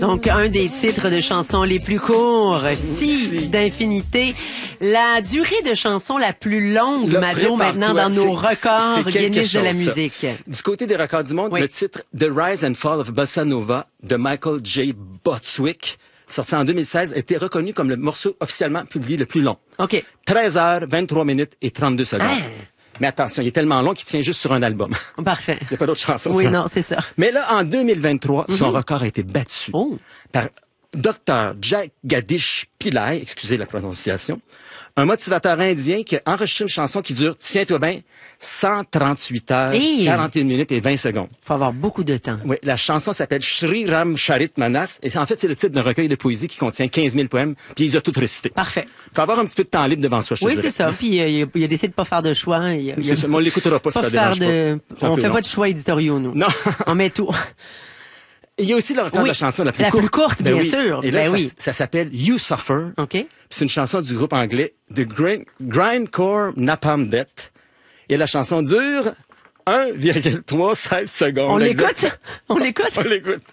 Donc, un des titres de chansons les plus courts, Si d'infinité. La durée de chanson la plus longue, Mado, maintenant dans nos records Guinness de la musique. Du côté des records du monde, le titre The Rise and Fall of Bossa Nova de Michael J. Bostwick, sorti en 2016, a été reconnu comme le morceau officiellement publié le plus long. OK. 13 heures, 23 minutes et 32 secondes. Mais attention, il est tellement long qu'il tient juste sur un album. Parfait. Il n'y a pas d'autres chansons. Oui, non, c'est ça. Mais là, en 2023, son record a été battu par Dr. Jagadish Pillai, excusez la prononciation, un motivateur indien qui a enregistré une chanson qui dure, tiens-toi bien, 138 heures, 41 minutes et 20 secondes. Faut avoir beaucoup de temps. Oui, la chanson s'appelle Shri Ram Charit Manas, et en fait, c'est le titre d'un recueil de poésie qui contient 15 000 poèmes, puis ils ont tous récités. Parfait. Faut avoir un petit peu de temps libre devant soi, je te dirais. Oui, c'est ça. Puis il a décidé de pas faire de choix. C'est ça, mais on l'écoutera pas si ça dérange pas. On fait pas de choix éditoriaux, nous. Non. On met tout. Il y a aussi le record de la chanson la plus courte. La plus courte, bien sûr. Et là, ça s'appelle You Suffer. OK. C'est une chanson du groupe anglais The Grindcore Napalm Death. Et la chanson dure 1,316 secondes. On l'écoute? On l'écoute? On l'écoute.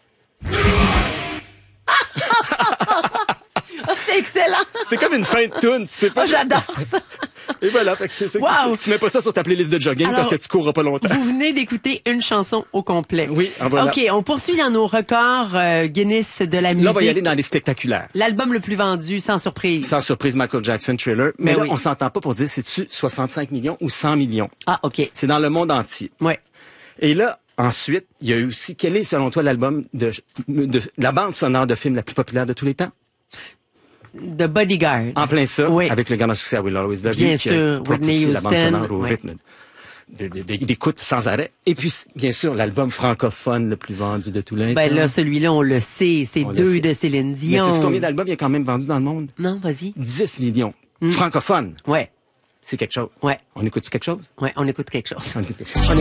C'est excellent. C'est comme une fin de tune, tu sais pas. J'adore ça. Et voilà, fait que c'est ça. Wow. Tu mets pas ça sur ta playlist de jogging parce que tu courras pas longtemps. Vous venez d'écouter une chanson au complet. Oui, en voilà. OK, on poursuit dans nos records Guinness de la musique. Là, on va y aller dans les spectaculaires. L'album le plus vendu, sans surprise. Sans surprise, Michael Jackson, Thriller. Mais là, on s'entend pas pour dire c'est-tu 65 millions ou 100 millions. Ah, OK. C'est dans le monde entier. Ouais. Et là, ensuite, il y a eu aussi, quel est selon toi l'album de la bande sonore de film la plus populaire de tous les temps? The Bodyguard. En plein ça, avec le grand succès à Will Always Love You. Bien sûr, Whitney Houston. La bande sonore au rythme d'écoute sans arrêt. Et puis, bien sûr, l'album francophone le plus vendu de tous les temps. Ben là, celui-là, on le sait. C'est deux de Céline Dion. Mais c'est combien d'albums il y a quand même vendu dans le monde? Non, vas-y. 10 millions. Francophones. Ouais. C'est quelque chose. Ouais. On écoute quelque chose? Ouais, on écoute quelque chose. On écoute quelque chose.